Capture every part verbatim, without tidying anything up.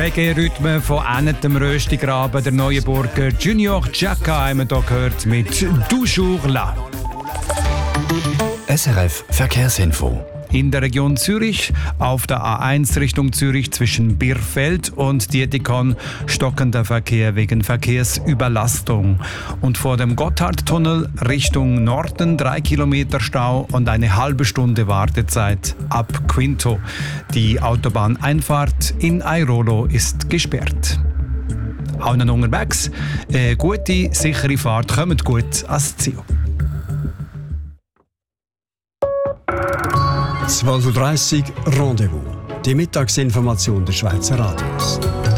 Reggae-Rhythmen von einem dem Röstigraben der Neuenburger Junior Chaka haben wir hier gehört mit «Toujours là». S R F Verkehrsinfo. In der Region Zürich, auf der A eins Richtung Zürich zwischen Birfeld und Dietikon stockender Verkehr wegen Verkehrsüberlastung. Und vor dem Gotthardtunnel Richtung Norden drei Kilometer Stau und eine halbe Stunde Wartezeit ab Quinto. Die Autobahneinfahrt in Airolo ist gesperrt. Auch noch unterwegs. Eine gute, sichere Fahrt, kommt gut ans Ziel. zwölf Uhr dreißig Rendezvous. Die Mittagsinformation der Schweizer Radios.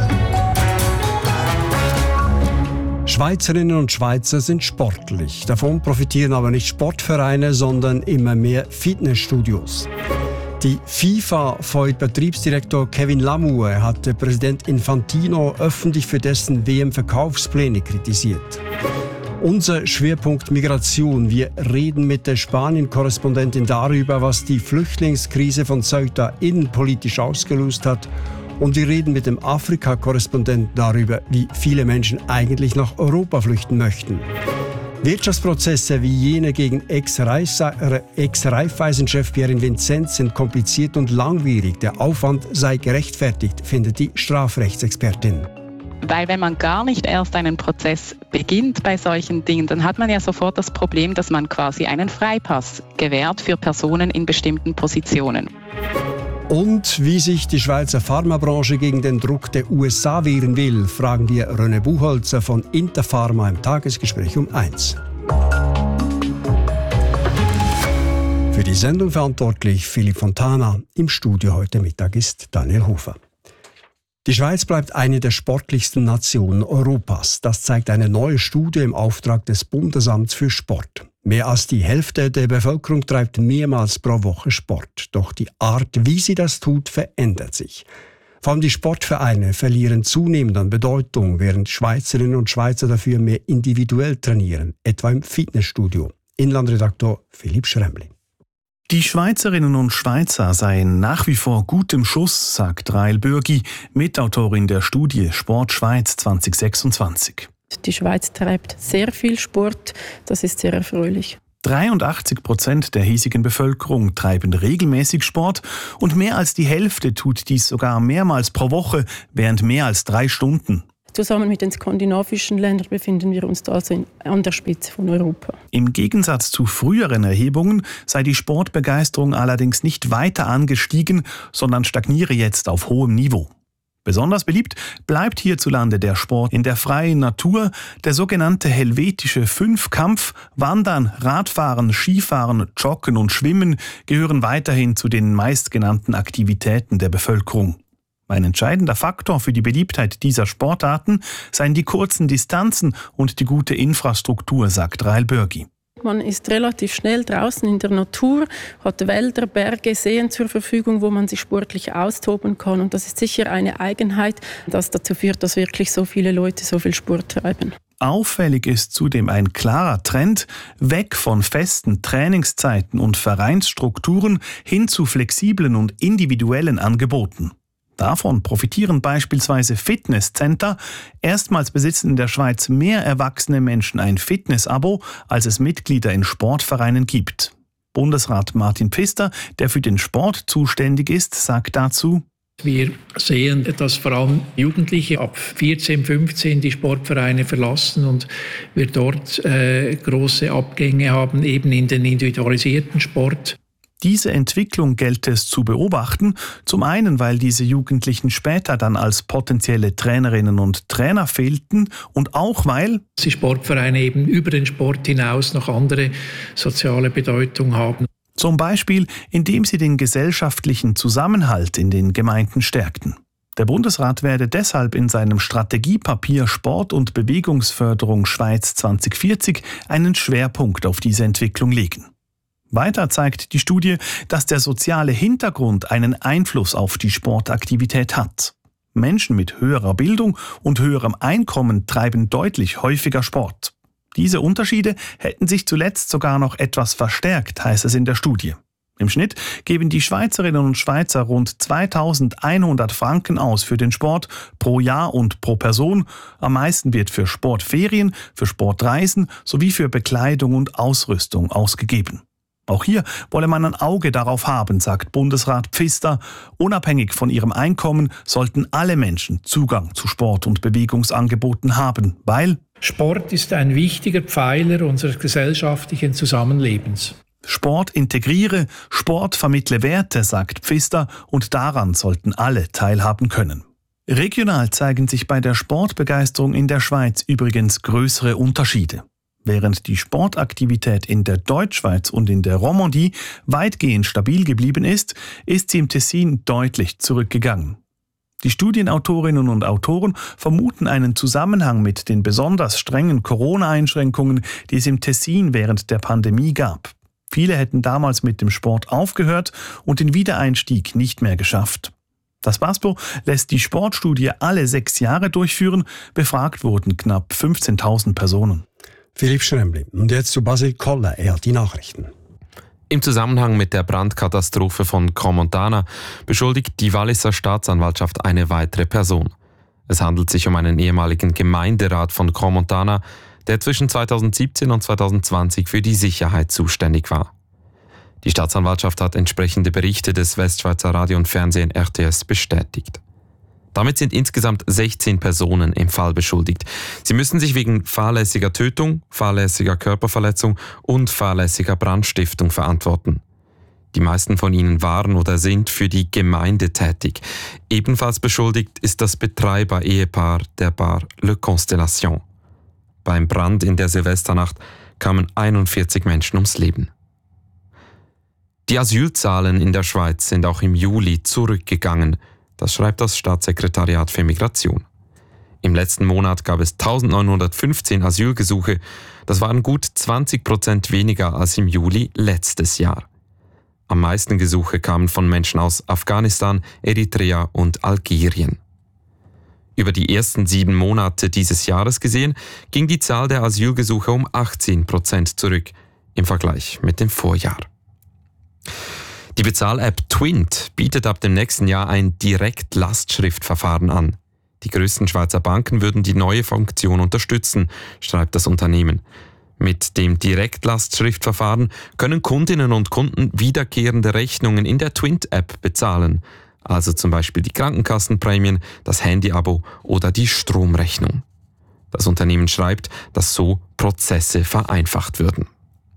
Schweizerinnen und Schweizer sind sportlich. Davon profitieren aber nicht Sportvereine, sondern immer mehr Fitnessstudios. Die FIFA freut Betriebsdirektor Kevin Lamour hat Präsident Infantino öffentlich für dessen W M-Verkaufspläne kritisiert. Unser Schwerpunkt Migration. Wir reden mit der Spanien-Korrespondentin darüber, was die Flüchtlingskrise von Ceuta innenpolitisch ausgelöst hat. Und wir reden mit dem Afrika-Korrespondenten darüber, wie viele Menschen eigentlich nach Europa flüchten möchten. Wirtschaftsprozesse wie jene gegen Ex-Raiffeisen-Chef Pierre Vinzenz sind kompliziert und langwierig. Der Aufwand sei gerechtfertigt, findet die Strafrechtsexpertin. Weil wenn man gar nicht erst einen Prozess beginnt bei solchen Dingen, dann hat man ja sofort das Problem, dass man quasi einen Freipass gewährt für Personen in bestimmten Positionen. Und wie sich die Schweizer Pharmabranche gegen den Druck der U S A wehren will, fragen wir René Buchholzer von Interpharma im Tagesgespräch um eins. Für die Sendung verantwortlich Philipp Fontana. Im Studio heute Mittag ist Daniel Hofer. Die Schweiz bleibt eine der sportlichsten Nationen Europas. Das zeigt eine neue Studie im Auftrag des Bundesamts für Sport. Mehr als die Hälfte der Bevölkerung treibt mehrmals pro Woche Sport. Doch die Art, wie sie das tut, verändert sich. Vor allem die Sportvereine verlieren zunehmend an Bedeutung, während Schweizerinnen und Schweizer dafür mehr individuell trainieren, etwa im Fitnessstudio. Inlandredaktor Philipp Schremli. Die Schweizerinnen und Schweizer seien nach wie vor gut im Schuss, sagt Rahel Bürgi, Mitautorin der Studie Sport Schweiz zwanzig sechsundzwanzig. Die Schweiz treibt sehr viel Sport, das ist sehr erfreulich. dreiundachtzig Prozent der hiesigen Bevölkerung treiben regelmäßig Sport und mehr als die Hälfte tut dies sogar mehrmals pro Woche während mehr als drei Stunden. Zusammen mit den skandinavischen Ländern befinden wir uns also in, an der Spitze von Europa. Im Gegensatz zu früheren Erhebungen sei die Sportbegeisterung allerdings nicht weiter angestiegen, sondern stagniere jetzt auf hohem Niveau. Besonders beliebt bleibt hierzulande der Sport in der freien Natur, der sogenannte helvetische Fünfkampf. Wandern, Radfahren, Skifahren, Joggen und Schwimmen gehören weiterhin zu den meistgenannten Aktivitäten der Bevölkerung. Ein entscheidender Faktor für die Beliebtheit dieser Sportarten seien die kurzen Distanzen und die gute Infrastruktur, sagt Rahel Bürgi. Man ist relativ schnell draußen in der Natur, hat Wälder, Berge, Seen zur Verfügung, wo man sich sportlich austoben kann. Und das ist sicher eine Eigenheit, das dazu führt, dass wirklich so viele Leute so viel Sport treiben. Auffällig ist zudem ein klarer Trend weg von festen Trainingszeiten und Vereinsstrukturen hin zu flexiblen und individuellen Angeboten. Davon profitieren beispielsweise Fitnesscenter. Erstmals besitzen in der Schweiz mehr erwachsene Menschen ein Fitnessabo, als es Mitglieder in Sportvereinen gibt. Bundesrat Martin Pfister, der für den Sport zuständig ist, sagt dazu: Wir sehen, dass vor allem Jugendliche ab vierzehn, fünfzehn die Sportvereine verlassen und wir dort äh, große Abgänge haben, eben in den individualisierten Sport. Diese Entwicklung gilt es zu beobachten, zum einen, weil diese Jugendlichen später dann als potenzielle Trainerinnen und Trainer fehlten und auch weil die Sportvereine eben über den Sport hinaus noch andere soziale Bedeutung haben. Zum Beispiel, indem sie den gesellschaftlichen Zusammenhalt in den Gemeinden stärkten. Der Bundesrat werde deshalb in seinem Strategiepapier Sport- und Bewegungsförderung Schweiz zwanzig vierzig einen Schwerpunkt auf diese Entwicklung legen. Weiter zeigt die Studie, dass der soziale Hintergrund einen Einfluss auf die Sportaktivität hat. Menschen mit höherer Bildung und höherem Einkommen treiben deutlich häufiger Sport. Diese Unterschiede hätten sich zuletzt sogar noch etwas verstärkt, heißt es in der Studie. Im Schnitt geben die Schweizerinnen und Schweizer rund zweitausendeinhundert Franken aus für den Sport pro Jahr und pro Person. Am meisten wird für Sportferien, für Sportreisen sowie für Bekleidung und Ausrüstung ausgegeben. Auch hier wolle man ein Auge darauf haben, sagt Bundesrat Pfister. Unabhängig von ihrem Einkommen sollten alle Menschen Zugang zu Sport- und Bewegungsangeboten haben, weil Sport ist ein wichtiger Pfeiler unseres gesellschaftlichen Zusammenlebens. Sport integriere, Sport vermittle Werte, sagt Pfister, und daran sollten alle teilhaben können. Regional zeigen sich bei der Sportbegeisterung in der Schweiz übrigens größere Unterschiede. Während die Sportaktivität in der Deutschschweiz und in der Romandie weitgehend stabil geblieben ist, ist sie im Tessin deutlich zurückgegangen. Die Studienautorinnen und Autoren vermuten einen Zusammenhang mit den besonders strengen Corona-Einschränkungen, die es im Tessin während der Pandemie gab. Viele hätten damals mit dem Sport aufgehört und den Wiedereinstieg nicht mehr geschafft. Das BASPO lässt die Sportstudie alle sechs Jahre durchführen. Befragt wurden knapp fünfzehntausend Personen. Philipp Schrembli. Und jetzt zu Basil Koller. Er hat die Nachrichten. Im Zusammenhang mit der Brandkatastrophe von Crans-Montana beschuldigt die Walliser Staatsanwaltschaft eine weitere Person. Es handelt sich um einen ehemaligen Gemeinderat von Crans-Montana, der zwischen zweitausendsiebzehn und zweitausendzwanzig für die Sicherheit zuständig war. Die Staatsanwaltschaft hat entsprechende Berichte des Westschweizer Radio und Fernsehen R T S bestätigt. Damit sind insgesamt sechzehn Personen im Fall beschuldigt. Sie müssen sich wegen fahrlässiger Tötung, fahrlässiger Körperverletzung und fahrlässiger Brandstiftung verantworten. Die meisten von ihnen waren oder sind für die Gemeinde tätig. Ebenfalls beschuldigt ist das Betreiber-Ehepaar der Bar Le Constellation. Beim Brand in der Silvesternacht kamen einundvierzig Menschen ums Leben. Die Asylzahlen in der Schweiz sind auch im Juli zurückgegangen. Das schreibt das Staatssekretariat für Migration. Im letzten Monat gab es eintausendneunhundertfünfzehn Asylgesuche. Das waren gut zwanzig Prozent weniger als im Juli letztes Jahr. Am meisten Gesuche kamen von Menschen aus Afghanistan, Eritrea und Algerien. Über die ersten sieben Monate dieses Jahres gesehen, ging die Zahl der Asylgesuche um achtzehn Prozent zurück im Vergleich mit dem Vorjahr. Die Bezahl-App Twint bietet ab dem nächsten Jahr ein Direktlastschriftverfahren an. Die größten Schweizer Banken würden die neue Funktion unterstützen, schreibt das Unternehmen. Mit dem Direktlastschriftverfahren können Kundinnen und Kunden wiederkehrende Rechnungen in der Twint-App bezahlen, also zum Beispiel die Krankenkassenprämien, das Handyabo oder die Stromrechnung. Das Unternehmen schreibt, dass so Prozesse vereinfacht würden.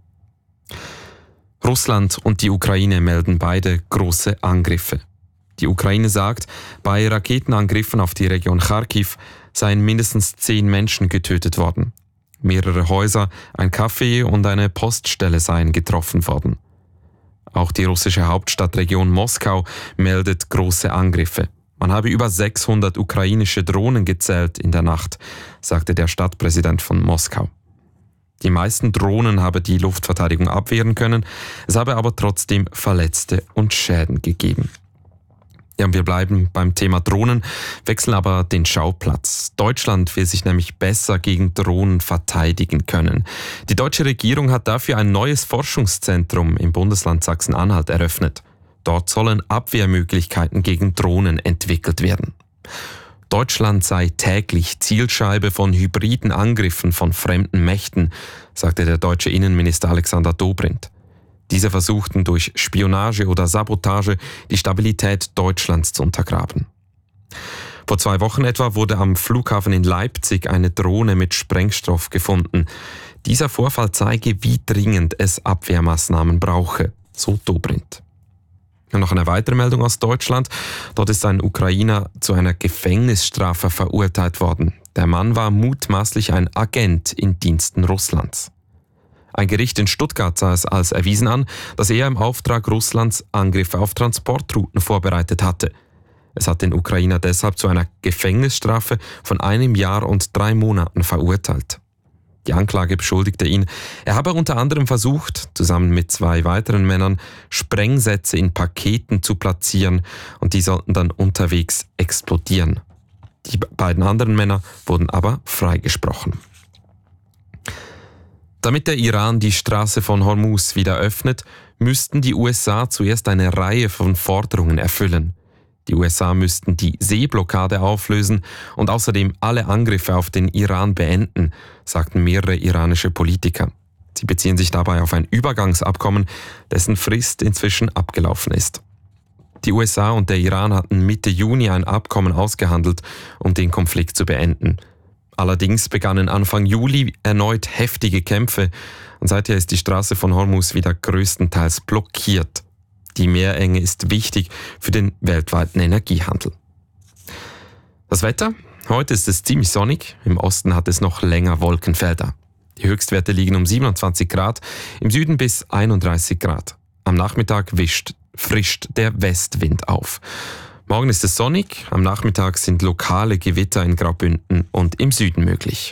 Russland und die Ukraine melden beide große Angriffe. Die Ukraine sagt, bei Raketenangriffen auf die Region Charkiw seien mindestens zehn Menschen getötet worden. Mehrere Häuser, ein Café und eine Poststelle seien getroffen worden. Auch die russische Hauptstadtregion Moskau meldet große Angriffe. Man habe über sechshundert ukrainische Drohnen gezählt in der Nacht, sagte der Stadtpräsident von Moskau. Die meisten Drohnen habe die Luftverteidigung abwehren können, es habe aber trotzdem Verletzte und Schäden gegeben. Ja, wir bleiben beim Thema Drohnen, wechseln aber den Schauplatz. Deutschland will sich nämlich besser gegen Drohnen verteidigen können. Die deutsche Regierung hat dafür ein neues Forschungszentrum im Bundesland Sachsen-Anhalt eröffnet. Dort sollen Abwehrmöglichkeiten gegen Drohnen entwickelt werden. Deutschland sei täglich Zielscheibe von hybriden Angriffen von fremden Mächten, sagte der deutsche Innenminister Alexander Dobrindt. Diese versuchten durch Spionage oder Sabotage die Stabilität Deutschlands zu untergraben. Vor zwei Wochen etwa wurde am Flughafen in Leipzig eine Drohne mit Sprengstoff gefunden. Dieser Vorfall zeige, wie dringend es Abwehrmaßnahmen brauche, so Dobrindt. Und noch eine weitere Meldung aus Deutschland. Dort ist ein Ukrainer zu einer Gefängnisstrafe verurteilt worden. Der Mann war mutmaßlich ein Agent in Diensten Russlands. Ein Gericht in Stuttgart sah es als erwiesen an, dass er im Auftrag Russlands Angriffe auf Transportrouten vorbereitet hatte. Es hat den Ukrainer deshalb zu einer Gefängnisstrafe von einem Jahr und drei Monaten verurteilt. Die Anklage beschuldigte ihn, er habe unter anderem versucht, zusammen mit zwei weiteren Männern, Sprengsätze in Paketen zu platzieren und die sollten dann unterwegs explodieren. Die beiden anderen Männer wurden aber freigesprochen. Damit der Iran die Straße von Hormuz wieder öffnet, müssten die U S A zuerst eine Reihe von Forderungen erfüllen. Die U S A müssten die Seeblockade auflösen und außerdem alle Angriffe auf den Iran beenden, sagten mehrere iranische Politiker. Sie beziehen sich dabei auf ein Übergangsabkommen, dessen Frist inzwischen abgelaufen ist. Die U S A und der Iran hatten Mitte Juni ein Abkommen ausgehandelt, um den Konflikt zu beenden. Allerdings begannen Anfang Juli erneut heftige Kämpfe und seither ist die Straße von Hormuz wieder größtenteils blockiert. Die Meerenge ist wichtig für den weltweiten Energiehandel. Das Wetter? Heute ist es ziemlich sonnig, im Osten hat es noch länger Wolkenfelder. Die Höchstwerte liegen um siebenundzwanzig Grad, im Süden bis einunddreißig Grad. Am Nachmittag wischt, frischt der Westwind auf. Morgen ist es sonnig, am Nachmittag sind lokale Gewitter in Graubünden und im Süden möglich.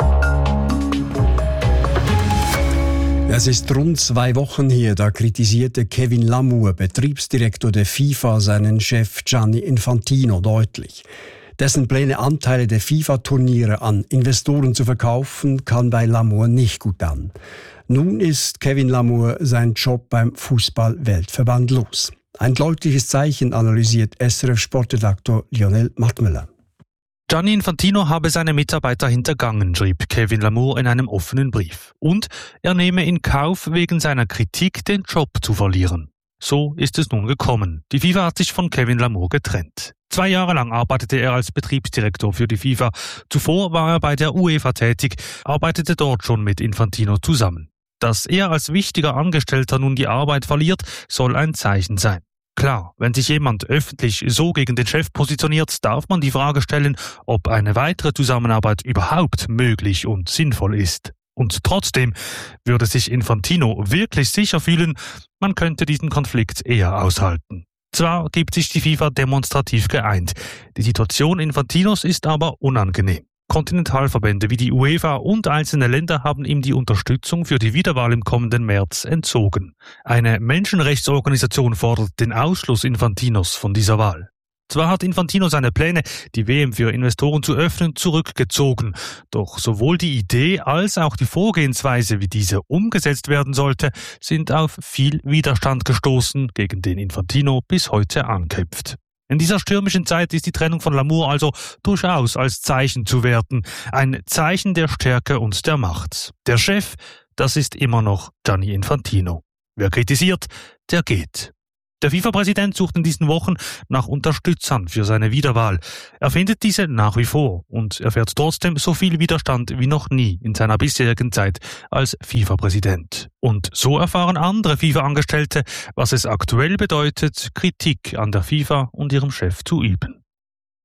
Es ist rund zwei Wochen her, da kritisierte Kevin Lamour, Betriebsdirektor der FIFA, seinen Chef Gianni Infantino deutlich. Dessen Pläne, Anteile der FIFA-Turniere an Investoren zu verkaufen, kam bei Lamour nicht gut an. Nun ist Kevin Lamour seinen Job beim Fußball-Weltverband los. Ein deutliches Zeichen, analysiert S R F-Sportredaktor Lionel Mattmüller. Gianni Infantino habe seine Mitarbeiter hintergangen, schrieb Kevin Lamour in einem offenen Brief. Und er nehme in Kauf, wegen seiner Kritik den Job zu verlieren. So ist es nun gekommen. Die FIFA hat sich von Kevin Lamour getrennt. Zwei Jahre lang arbeitete er als Betriebsdirektor für die FIFA. Zuvor war er bei der UEFA tätig, arbeitete dort schon mit Infantino zusammen. Dass er als wichtiger Angestellter nun die Arbeit verliert, soll ein Zeichen sein. Klar, wenn sich jemand öffentlich so gegen den Chef positioniert, darf man die Frage stellen, ob eine weitere Zusammenarbeit überhaupt möglich und sinnvoll ist. Und trotzdem würde sich Infantino wirklich sicher fühlen, man könnte diesen Konflikt eher aushalten. Zwar gibt sich die FIFA demonstrativ geeint, die Situation Infantinos ist aber unangenehm. Kontinentalverbände wie die UEFA und einzelne Länder haben ihm die Unterstützung für die Wiederwahl im kommenden März entzogen. Eine Menschenrechtsorganisation fordert den Ausschluss Infantinos von dieser Wahl. Zwar hat Infantino seine Pläne, die W M für Investoren zu öffnen, zurückgezogen, doch sowohl die Idee als auch die Vorgehensweise, wie diese umgesetzt werden sollte, sind auf viel Widerstand gestoßen, gegen den Infantino bis heute ankämpft. In dieser stürmischen Zeit ist die Trennung von Lamour also durchaus als Zeichen zu werten. Ein Zeichen der Stärke und der Macht. Der Chef, das ist immer noch Gianni Infantino. Wer kritisiert, der geht. Der FIFA-Präsident sucht in diesen Wochen nach Unterstützern für seine Wiederwahl. Er findet diese nach wie vor und erfährt trotzdem so viel Widerstand wie noch nie in seiner bisherigen Zeit als FIFA-Präsident. Und so erfahren andere FIFA-Angestellte, was es aktuell bedeutet, Kritik an der FIFA und ihrem Chef zu üben.